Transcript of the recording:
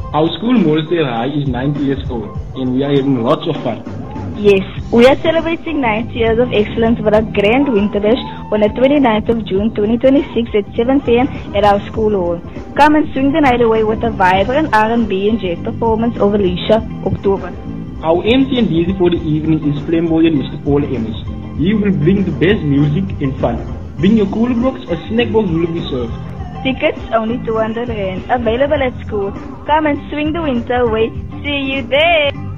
Our school, Morrisdale High, is 90 years old and we are having lots of fun. Yes, we are celebrating 90 years of excellence with a grand winter bash on the 29th of June 2026 at 7 p.m. at our school hall. Come and swing the night away with a vibrant R&B and jazz performance over Leisha, October. Our MC and DJ for the evening is flamboyant Mr. Paul Emmons. He will bring the best music and fun. Bring your cooler box, a snack box will be served. Tickets only 200 rand. Available at school. Come and swing the winter away. See you there.